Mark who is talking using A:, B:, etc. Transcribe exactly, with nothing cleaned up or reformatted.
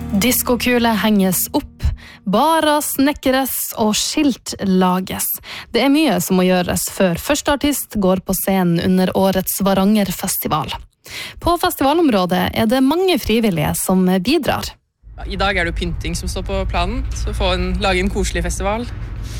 A: Diskokule henges opp, barer snekkeres og skilt lages. Det er mye som må gjøres før første artist går på scenen under årets Varangerfestival. På festivalområdet er det mange frivillige som bidrar.
B: I dag er det pynting som står på planen, så få en, lage en koselig festival.